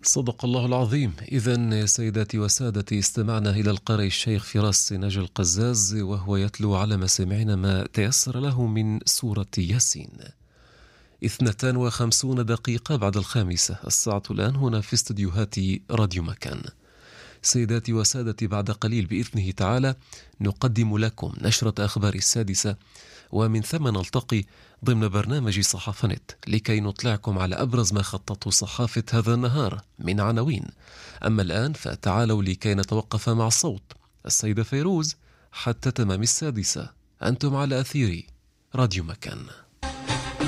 صدق الله العظيم. إذن سيداتي وسادتي، استمعنا إلى القارئ الشيخ فراس ناجي القزاز وهو يتلو على مسامعنا ما تيسر له من سورة ياسين. 52 دقيقة بعد 5 الساعة الآن هنا في استديوهات راديو مكان. سيداتي وسادتي، بعد قليل بإذنه تعالى نقدم لكم نشرة أخبار 6، ومن ثم نلتقي ضمن برنامج صحافة نت لكي نطلعكم على أبرز ما خطته صحافة هذا النهار من عناوين. أما الآن فتعالوا لكي نتوقف مع الصوت السيدة فيروز حتى تمام 6. أنتم على أثير راديو مكان.